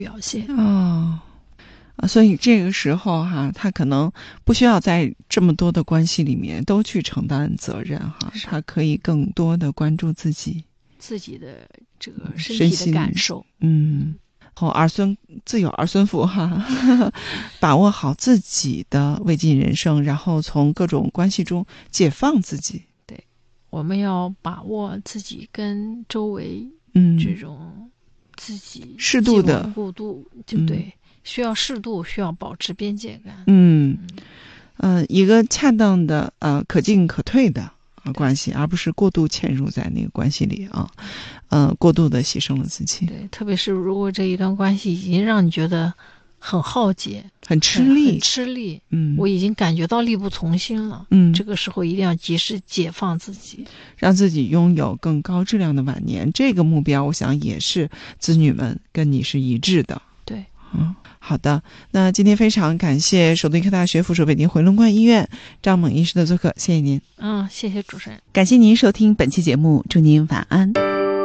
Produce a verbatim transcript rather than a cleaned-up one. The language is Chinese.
表现。 哦，啊，所以这个时候哈，他可能不需要在这么多的关系里面都去承担责任哈，他可以更多的关注自己自己的这个身体的感受。 嗯，后儿孙自有儿孙福哈，把握好自己的未尽人生，然后从各种关系中解放自己。 对，我们要把握自己跟周围嗯这种自己适度的过度，就对、嗯，需要适度，需要保持边界感。 嗯嗯、呃，一个恰当的呃可进可退的啊关系，而不是过度嵌入在那个关系里啊，呃，过度的牺牲了自己。 对，特别是如果这一段关系已经让你觉得很耗竭、 很吃力、 很吃力， 嗯， 我已经感觉到力不从心了， 嗯， 这个时候一定要及时解放自己， 让自己拥有更高质量的晚年。这个目标，我想也是子女们跟你是一致的。 对， 嗯。好的，那今天非常感谢首都医科大学附属北京回龙观医院张猛医师的做客，谢谢您。 嗯，谢谢主持人， 感谢您收听本期节目，祝您晚安。